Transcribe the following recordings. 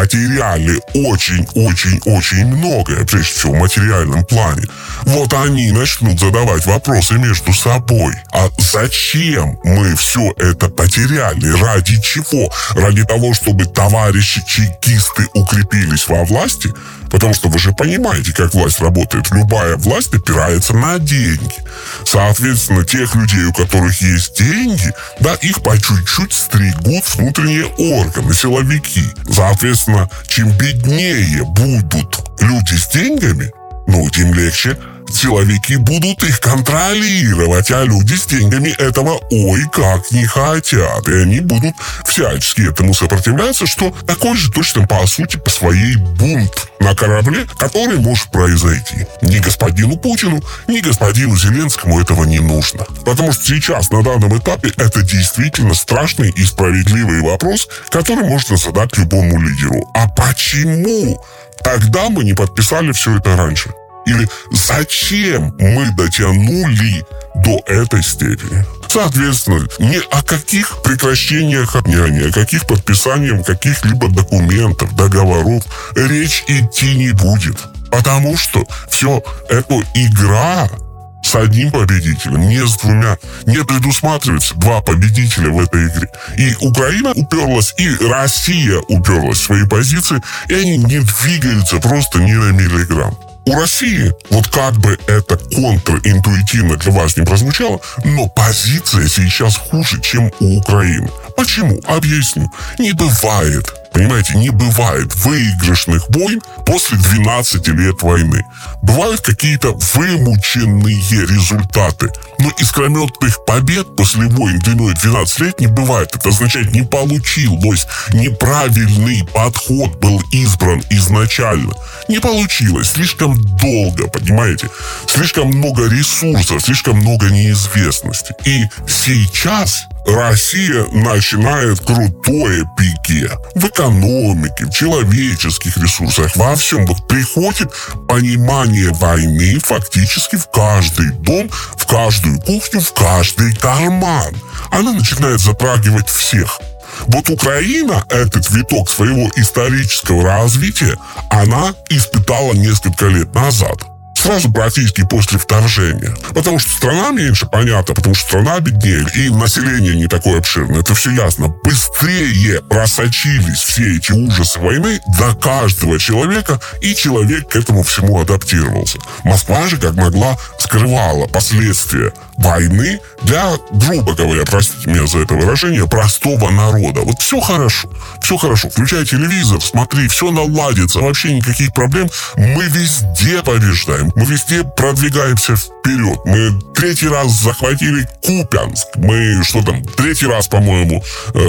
потеряли очень-очень-очень многое, прежде всего в материальном плане, вот они начнут задавать вопросы между собой. А зачем мы все это потеряли? Ради чего? Ради того, чтобы товарищи чекисты укрепились во власти? Потому что вы же понимаете, как власть работает. Любая власть опирается на деньги. Соответственно, тех людей, у которых есть деньги, да, их по чуть-чуть стригут внутренние органы, силовики. Соответственно, чем беднее будут люди с деньгами, тем легче силовики будут их контролировать, а люди с деньгами этого ой как не хотят. И они будут всячески этому сопротивляться, что такой же точно по сути по своей бунт на корабле, который может произойти. Ни господину Путину, ни господину Зеленскому этого не нужно. Потому что сейчас, на данном этапе, это действительно страшный и справедливый вопрос, который можно задать любому лидеру. А почему тогда мы не подписали все это раньше? Или зачем мы дотянули до этой степени? Соответственно, ни о каких прекращениях огня, ни о каких подписаниях каких-либо документов, договоров речь идти не будет. Потому что все это игра с одним победителем, не с двумя. Не предусматривается два победителя в этой игре. И Украина уперлась, и Россия уперлась в свои позиции, и они не двигаются просто ни на миллиграмм. У России, вот как бы это контринтуитивно для вас не прозвучало, но позиция сейчас хуже, чем у Украины. Почему? Объясню. Не бывает, понимаете, не бывает выигрышных войн после 12 лет войны. Бывают какие-то вымученные результаты. Но искрометных побед после войн длиной 12 лет не бывает. Это означает, не получилось. Неправильный подход был избран изначально. Не получилось. Слишком долго, понимаете? Слишком много ресурсов, слишком много неизвестности. И сейчас Россия начинает крутое пике в экономике, в человеческих ресурсах, во всем. Вот приходит понимание войны фактически в каждый дом, в каждую кухню, в каждый карман. Она начинает затрагивать всех. Вот Украина этот виток своего исторического развития, она испытала несколько лет назад. Сразу практически после вторжения. Потому что страна меньше, понятно, потому что страна беднее, и население не такое обширное, это все ясно. Быстрее просочились все эти ужасы войны до каждого человека, и человек к этому всему адаптировался. Москва же, как могла, скрывала последствия войны для, грубо говоря, простите меня за это выражение, простого народа. Вот все хорошо, включай телевизор, смотри, все наладится, вообще никаких проблем, мы везде побеждаем. Мы везде продвигаемся вперед. Мы 3-й раз захватили Купянск. Мы, третий раз, по-моему,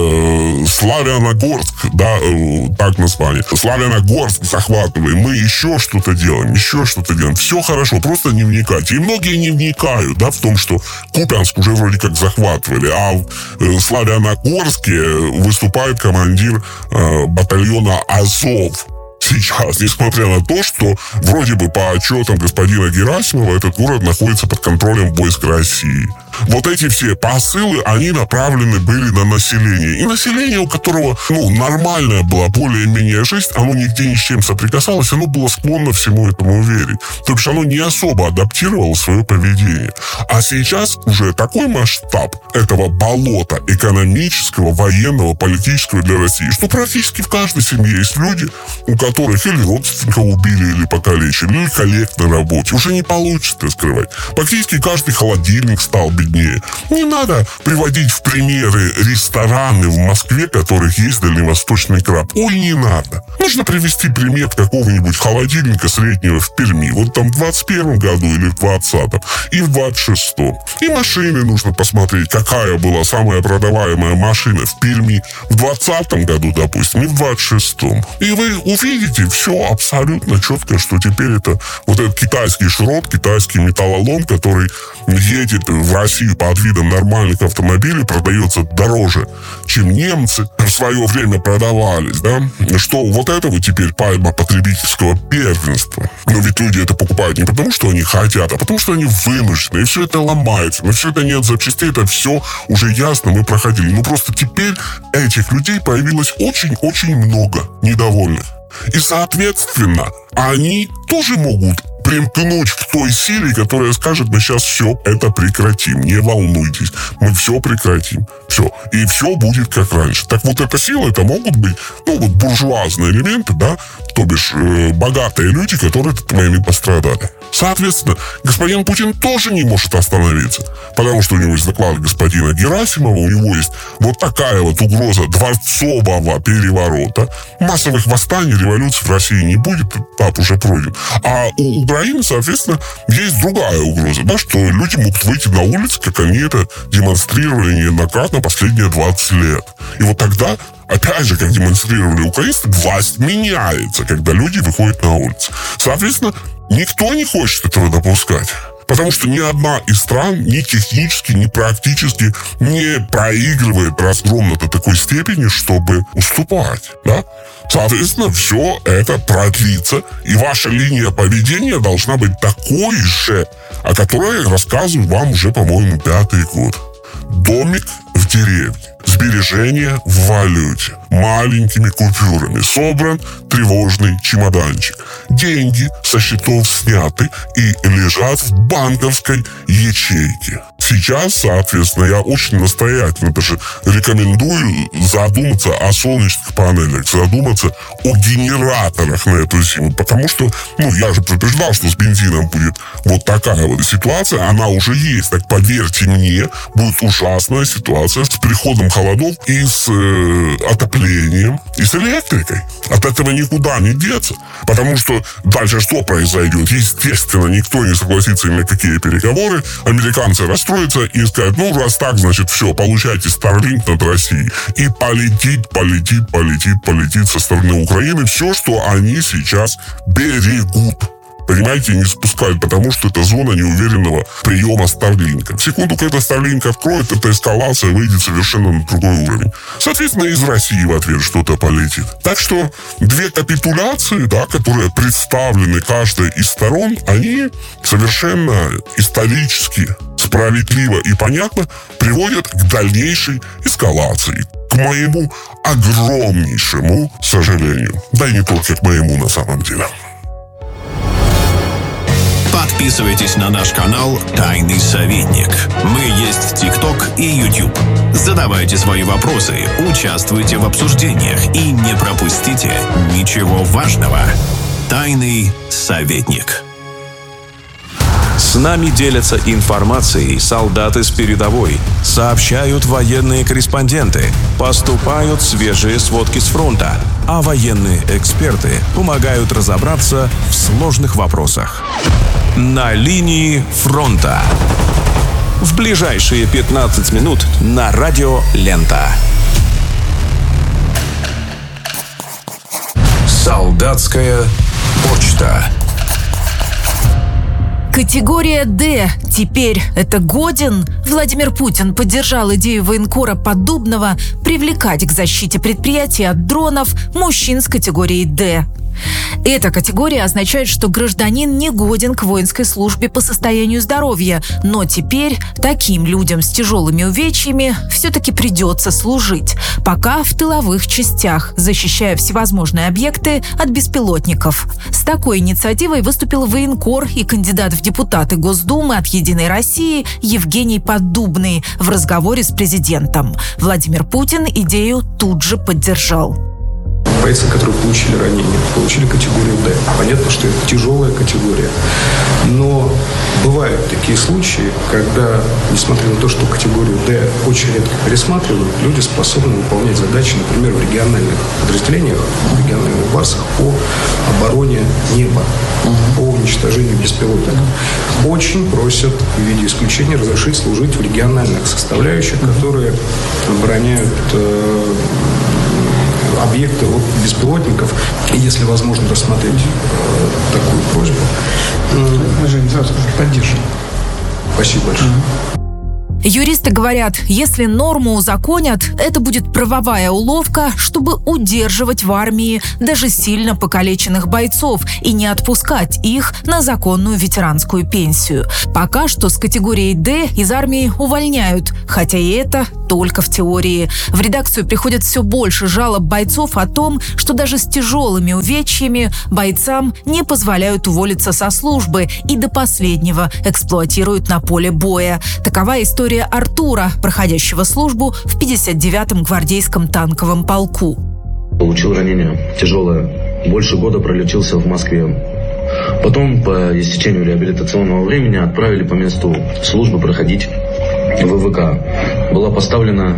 Славяногорск, да, так название. Славяногорск захватываем. Мы еще что-то делаем. Все хорошо, просто не вникайте. И многие не вникают, да, в том, что Купянск уже вроде как захватывали, а в Славяногорске выступает командир батальона Азов. Сейчас, несмотря на то, что вроде бы по отчетам господина Герасимова этот город находится под контролем войск России. Вот эти все посылы, они направлены были на население. И население, у которого, нормальная была более-менее жизнь, оно нигде ни с чем соприкасалось, оно было склонно всему этому верить. То бишь оно не особо адаптировало свое поведение. А сейчас уже такой масштаб этого болота экономического, военного, политического для России, что практически в каждой семье есть люди, у которых или родственника убили, или покалечили, или коллег на работе. Уже не получится скрывать. Практически каждый холодильник стал беднее. Не надо приводить в примеры рестораны в Москве, которых есть дальневосточный краб. Ой, не надо. Нужно привести пример какого-нибудь холодильника среднего в Перми. Вот там в 21 году или в 20-м. И в 26-м. И машины нужно посмотреть, какая была самая продаваемая машина в Перми в 20-м году, допустим, и в 26-м. И вы увидите все абсолютно четко, что теперь это вот этот китайский шрот, китайский металлолом, который едет в Россию Россию под видом нормальных автомобилей продается дороже, чем немцы в свое время продавались, да, что вот этого теперь пальма потребительского первенства. Но ведь люди это покупают не потому, что они хотят, а потому, что они вынуждены, и все это ломается, но все это нет запчастей, это все уже ясно, мы проходили. Ну просто теперь этих людей появилось очень-очень много недовольных. И, соответственно, они тоже могут примкнуть к той силе, которая скажет: мы сейчас все это прекратим, не волнуйтесь, мы все прекратим, все, и все будет как раньше. Так вот, эта сила, это могут быть, ну, вот буржуазные элементы, да, то бишь богатые люди, которые от этой войны пострадали. Соответственно, господин Путин тоже не может остановиться, потому что у него есть доклад господина Герасимова, у него есть вот такая вот угроза дворцового переворота. Массовых восстаний, революций в России не будет, этап уже пройден. А у Украины, соответственно, есть другая угроза, да, что люди могут выйти на улицы, как они это демонстрировали неоднократно последние 20 лет. И вот тогда, опять же, как демонстрировали украинцы, власть меняется, когда люди выходят на улицы. Соответственно, никто не хочет этого допускать. Потому что ни одна из стран ни технически, ни практически не проигрывает разгромно до такой степени, чтобы уступать, да? Соответственно, все это продлится, и ваша линия поведения должна быть такой же, о которой я рассказываю вам уже, по-моему, 5-й год. Домик в деревне, сбережения в валюте, маленькими купюрами собран тревожный чемоданчик. Деньги со счетов сняты и лежат в банковской ячейке. Сейчас, соответственно, я очень настоятельно даже рекомендую задуматься о солнечных панелях, задуматься о генераторах на эту зиму, потому что, ну, я же предупреждал, что с бензином будет вот такая вот ситуация, она уже есть, так поверьте мне, будет ужасная ситуация с приходом холодов и с отоплением, и с электрикой. От этого никуда не деться, потому что дальше что произойдет? Естественно, никто не согласится ни на какие переговоры, американцы расстроятся и скажут: ну, раз так, значит, все, получайте Starlink над Россией. И полетит со стороны Украины все, что они сейчас берегут. Понимаете, не спускают, потому что это зона неуверенного приема Старлинка. В секунду, когда Старлинк откроет, эта эскалация выйдет совершенно на другой уровень. Соответственно, из России в ответ что-то полетит. Так что две капитуляции, да, которые представлены каждой из сторон, они совершенно исторически, справедливо и понятно приводят к дальнейшей эскалации. К моему огромнейшему сожалению. Да и не только к моему на самом деле. Подписывайтесь на наш канал «Тайный советник». Мы есть в ТикТок и YouTube. Задавайте свои вопросы, участвуйте в обсуждениях и не пропустите ничего важного. «Тайный советник». С нами делятся информацией солдаты с передовой, сообщают военные корреспонденты, поступают свежие сводки с фронта, а военные эксперты помогают разобраться в сложных вопросах. На линии фронта. В ближайшие 15 минут на радио «Лента». Солдатская почта. Категория «Д». Теперь это годен. Владимир Путин поддержал идею военкора Поддубного привлекать к защите предприятий от дронов мужчин с категорией «Д». Эта категория означает, что гражданин не годен к воинской службе по состоянию здоровья, но теперь таким людям с тяжелыми увечьями все-таки придется служить, пока в тыловых частях, защищая всевозможные объекты от беспилотников. С такой инициативой выступил военкор и кандидат в депутаты Госдумы от «Единой России» Евгений Поддубный в разговоре с президентом. Владимир Путин идею тут же поддержал. Бойцы, которые получили ранения, получили категорию «Д». Понятно, что это тяжелая категория. Но бывают такие случаи, когда, несмотря на то, что категорию «Д» очень редко пересматривают, люди способны выполнять задачи, например, в региональных подразделениях, в региональных барсах по обороне неба, по уничтожению беспилотников. Очень просят в виде исключения разрешить служить в региональных составляющих, которые обороняют объекты от беспилотников. И если возможно рассмотреть такую просьбу, мы же поддержим. Спасибо большое. Юристы говорят, если норму узаконят, это будет правовая уловка, чтобы удерживать в армии даже сильно покалеченных бойцов и не отпускать их на законную ветеранскую пенсию. Пока что с категорией «Д» из армии увольняют, хотя и это только в теории. В редакцию приходит все больше жалоб бойцов о том, что даже с тяжелыми увечьями бойцам не позволяют уволиться со службы и до последнего эксплуатируют на поле боя. Такова история Артура, проходящего службу в 59-м гвардейском танковом полку. Получил ранение тяжелое. Больше года пролечился в Москве. Потом, по истечению реабилитационного времени, отправили по месту службы проходить ВВК. Была поставлена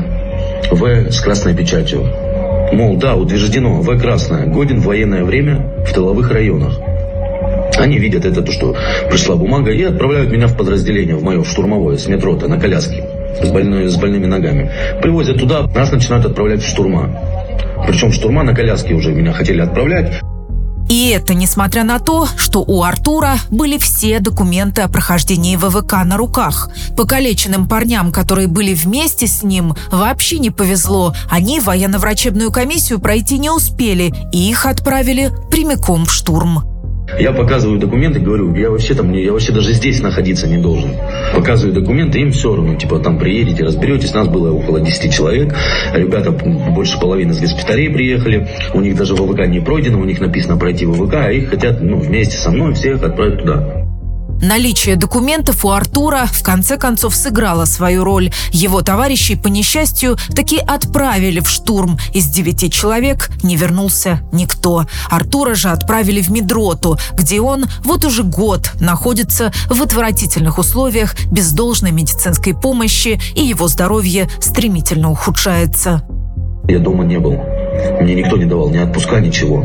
В с красной печатью. Мол, да, утверждено, В красная, годен в военное время в тыловых районах. Они видят это, то, что пришла бумага, и отправляют меня в подразделение, в мое, в штурмовое, с медроты, на коляске, с больными ногами. Привозят туда, нас начинают отправлять в штурма. Причем штурма на коляске уже меня хотели отправлять. И это несмотря на то, что у Артура были все документы о прохождении ВВК на руках. Покалеченным парням, которые были вместе с ним, вообще не повезло. Они военно-врачебную комиссию пройти не успели, и их отправили прямиком в штурм. Я показываю документы, говорю, я вообще даже здесь находиться не должен. Показываю документы, им все равно, там приедете, разберетесь. Нас было около 10 человек, ребята больше половины с госпиталей приехали, у них даже ВВК не пройдено, у них написано пройти ВВК, а их хотят вместе со мной всех отправить туда. Наличие документов у Артура в конце концов сыграло свою роль. Его товарищей, по несчастью, таки отправили в штурм. Из 9 человек не вернулся никто. Артура же отправили в медроту, где он вот уже год находится в отвратительных условиях, без должной медицинской помощи, и его здоровье стремительно ухудшается. Я дома не был. Мне никто не давал ни отпуска, ничего.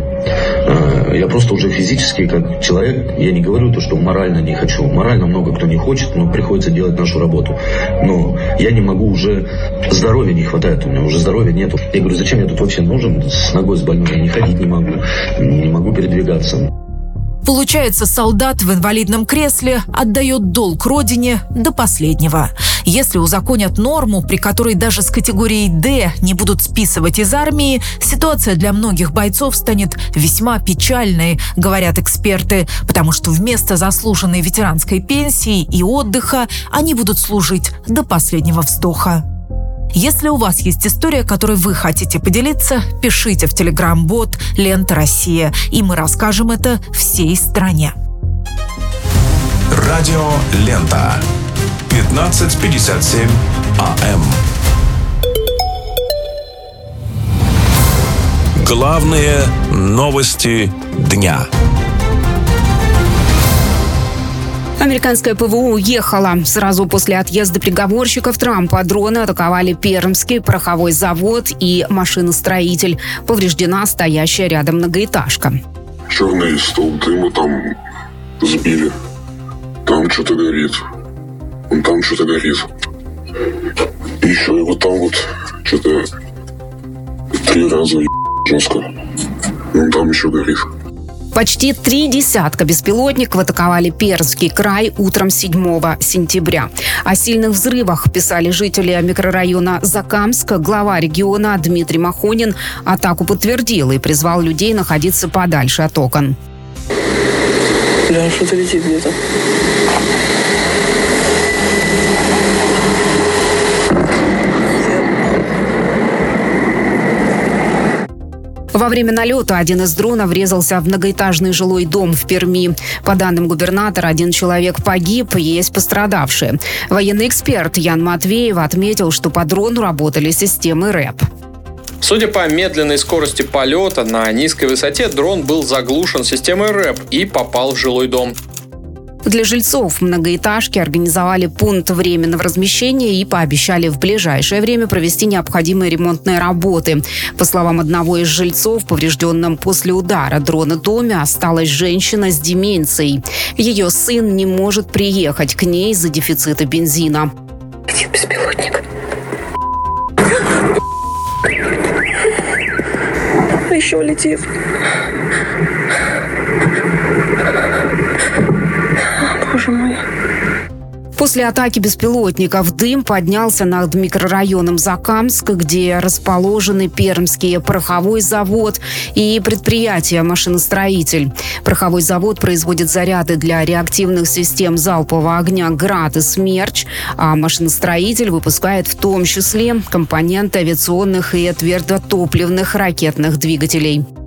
Я просто уже физически, как человек, я не говорю то, что морально не хочу. Морально много кто не хочет, но приходится делать нашу работу. Но я не могу уже, здоровья не хватает у меня, уже здоровья нету. Я говорю, зачем я тут вообще нужен? С ногой с больной, я не ходить не могу передвигаться. Получается, солдат в инвалидном кресле отдает долг родине до последнего. Если узаконят норму, при которой даже с категорией «Д» не будут списывать из армии, ситуация для многих бойцов станет весьма печальной, говорят эксперты, потому что вместо заслуженной ветеранской пенсии и отдыха они будут служить до последнего вздоха. Если у вас есть история, которой вы хотите поделиться, пишите в телеграм-бот «Лента Россия», и мы расскажем это всей стране. Радио «Лента». 15:57 АМ. Главные новости дня. Американская ПВО уехала. Сразу после отъезда переговорщиков Трампа дроны атаковали Пермский пороховой завод и машиностроитель. Повреждена стоящая рядом многоэтажка. Черный столб дыма там сбили. Там что-то горит. Вон там что-то горит. И еще и вот там вот что-то 3 раза жестко. Вон там еще горит. Почти 3 десятка беспилотников атаковали Пермский край утром 7 сентября. О сильных взрывах писали жители микрорайона Закамска. Глава региона Дмитрий Махонин атаку подтвердил и призвал людей находиться подальше от окон. Да, что-то летит где-то. Во время налета один из дронов врезался в многоэтажный жилой дом в Перми. По данным губернатора, 1 человек погиб, есть пострадавшие. Военный эксперт Ян Матвеев отметил, что по дрону работали системы РЭП. Судя по медленной скорости полета, на низкой высоте дрон был заглушен системой РЭП и попал в жилой дом. Для жильцов многоэтажки организовали пункт временного размещения и пообещали в ближайшее время провести необходимые ремонтные работы. По словам одного из жильцов, поврежденным после удара дрона доме осталась женщина с деменцией. Ее сын не может приехать к ней из-за дефицита бензина. Где беспилотник? Еще летит. Боже мой. После атаки беспилотников дым поднялся над микрорайоном Закамск, где расположены Пермский пороховой завод и предприятие «Машиностроитель». Пороховой завод производит заряды для реактивных систем залпового огня «Град» и «Смерч», а «Машиностроитель» выпускает в том числе компоненты авиационных и твердотопливных ракетных двигателей.